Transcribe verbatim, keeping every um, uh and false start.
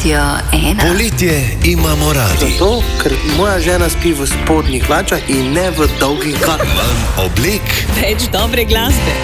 Radio ena. Poletje imamo radi. Zato, ker moja žena spi v spodnjih hlačah in ne v dolgih hlačah. Manj oblek, Več dobre glasbe.